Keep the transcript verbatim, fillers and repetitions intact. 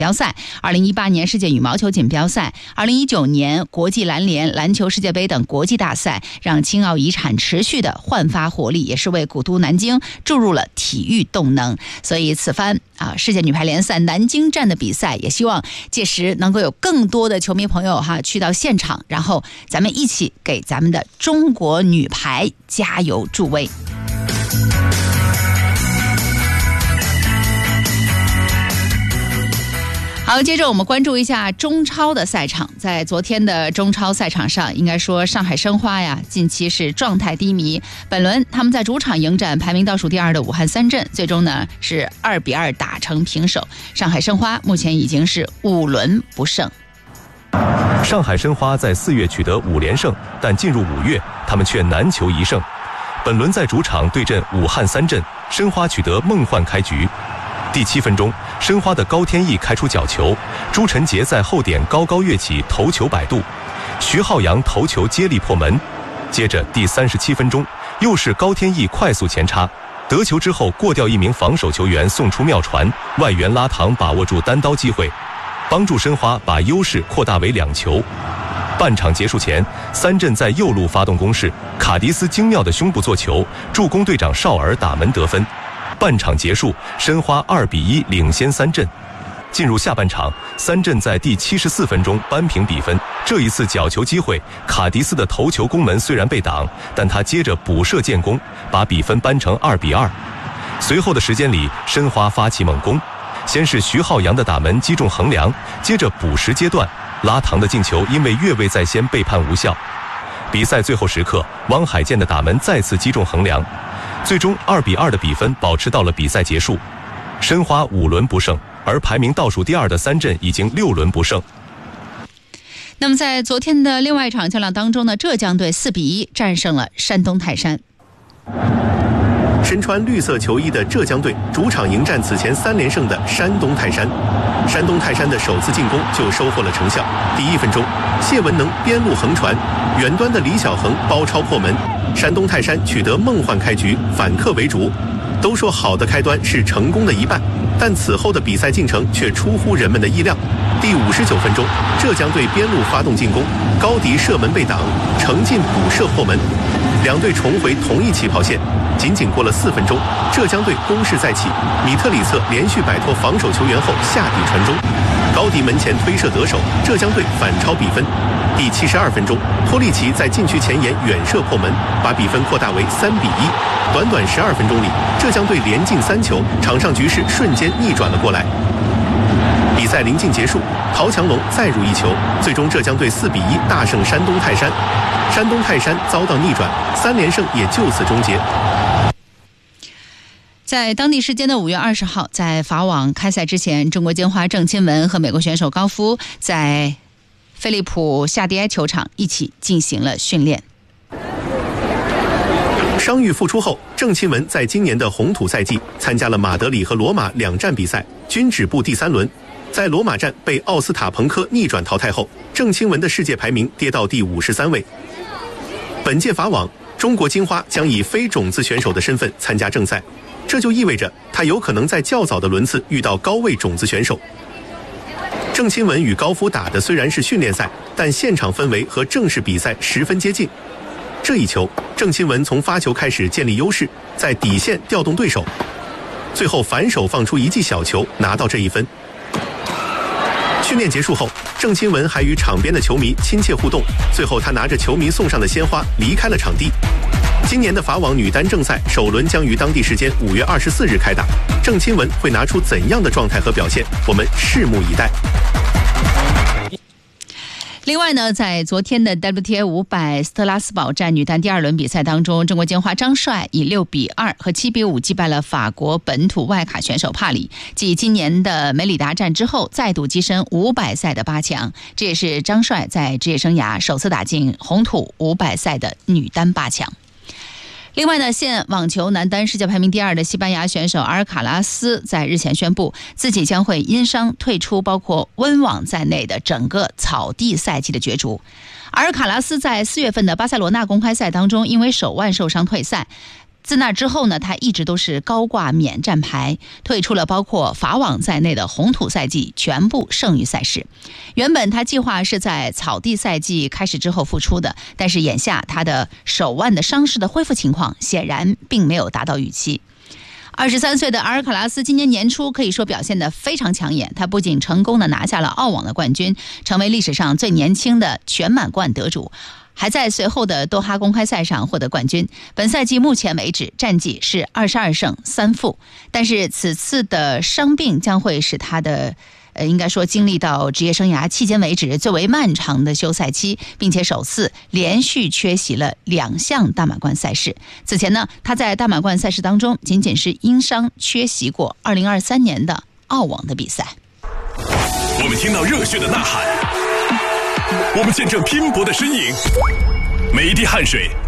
标赛，二零一八年世界羽毛球锦标赛，二零一九年国际篮联、篮球世界杯等国际大赛，让青奥遗产持续的焕发活力，也是为古都南京注入了体育动能。所以此番啊世界女排联赛南京站的比赛，也希望届时能够有更多的球迷朋友哈去到现场，然后咱们一起给咱们的中国女排加油助威。好，接着我们关注一下中超的赛场。在昨天的中超赛场上，应该说上海申花呀，近期是状态低迷。本轮他们在主场迎战排名倒数第二的武汉三镇，最终呢是二比二打成平手。上海申花目前已经是五轮不胜。 上海申花在四月取得五连胜，但进入五月，他们却难求一胜。本轮在主场对阵武汉三镇，申花取得梦幻开局。第七分钟，申花的高天意开出角球，朱晨杰在后点高高跃起头球摆渡，徐浩洋头球接力破门。接着第三十七分钟，又是高天意快速前插，得球之后过掉一名防守球员送出妙传，外援拉唐把握住单刀机会，帮助申花把优势扩大为两球。半场结束前，三镇在右路发动攻势，卡迪斯精妙的胸部做球，助攻队长绍尔打门得分。半场结束，申花二比一领先三镇。进入下半场，三镇在第七十四分钟扳平比分。这一次角球机会，卡迪斯的头球攻门虽然被挡，但他接着补射建功，把比分扳成二比二。随后的时间里，申花发起猛攻，先是徐浩洋的打门击中横梁，接着补时阶段，拉唐的进球因为越位在先被判无效。比赛最后时刻，汪海建的打门再次击中横梁。最终二比二的比分保持到了比赛结束，申花五轮不胜，而排名倒数第二的三镇已经六轮不胜。 那么在昨天的另外一场较量当中呢，浙江队四比一战胜了山东泰山。 身穿绿色球衣的浙江队主场迎战此前三连胜的山东泰山。山东泰山的首次进攻就收获了成效。第一分钟，谢文能边路横传，远端的李小恒包抄破门，山东泰山取得梦幻开局，反客为主。都说好的开端是成功的一半，但此后的比赛进程却出乎人们的意料。第五十九分钟，浙江队边路发动进攻，高迪射门被挡，程进补射破门，两队重回同一起跑线。仅仅过了四分钟，浙江队攻势再起，米特里策连续摆脱防守球员后下底传中，高迪门前推射得手，浙江队反超比分。第七十二分钟，托利奇在禁区前沿远射破门，把比分扩大为三比一。短短十二分钟里，浙江队连进三球，场上局势瞬间逆转了过来。比赛临近结束，陶强龙再入一球，最终浙江队四比一大胜山东泰山。山东泰山遭到逆转，三连胜也就此终结。 在当地时间的五月二十号，在法网开赛之前，中国金花郑钦文和美国选手高夫在菲利普夏迪埃球场一起进行了训练。 伤愈复出后，郑钦文在今年的红土赛季参加了马德里和罗马两站比赛，均止步第三轮。在罗马站被奥斯塔彭科逆转淘汰后，郑钦文的世界排名跌到第五十三位。本届法网，中国金花将以非种子选手的身份参加正赛，这就意味着他有可能在较早的轮次遇到高位种子选手。郑钦文与高夫打的虽然是训练赛，但现场氛围和正式比赛十分接近。这一球，郑钦文从发球开始建立优势，在底线调动对手，最后反手放出一记小球拿到这一分。训练结束后，郑钦文还与场边的球迷亲切互动，最后他拿着球迷送上的鲜花离开了场地。今年的法网女单正赛首轮将于当地时间五月二十四日开打，郑钦文会拿出怎样的状态和表现，我们拭目以待。 另外呢，在昨天的 W T A 五百斯特拉斯堡站女单第二轮比赛当中，中国金花张帅以六比二和七比五击败了法国本土外卡选手帕里，继今年的梅里达站之后再度跻身五百赛的八强，这也是张帅在职业生涯首次打进红土五百赛的女单八强。另外呢，现网球男单世界排名第二的西班牙选手阿尔卡拉斯在日前宣布，自己将会因伤退出包括温网在内的整个草地赛季的角逐。阿尔卡拉斯在四月份的巴塞罗那公开赛当中，因为手腕受伤退赛。 自那之后呢，他一直都是高挂免战牌，退出了包括法网在内的红土赛季全部剩余赛事。原本他计划是在草地赛季开始之后复出的，但是眼下他的手腕的伤势的恢复情况显然并没有达到预期。二十三岁的阿尔卡拉斯今年年初可以说表现得非常抢眼，他不仅成功的拿下了澳网的冠军，成为历史上最年轻的全满贯得主，还在随后的多哈公开赛上获得冠军。本赛季目前为止战绩是二十二胜三负，但是此次的伤病将会使他的呃，应该说经历到职业生涯迄今为止最为漫长的休赛期，并且首次连续缺席了两项大满贯赛事。此前呢，他在大满贯赛事当中仅仅是因伤缺席过二零二三年的澳网的比赛。 我们听到热血的呐喊，我们见证拼搏的身影，每一滴汗水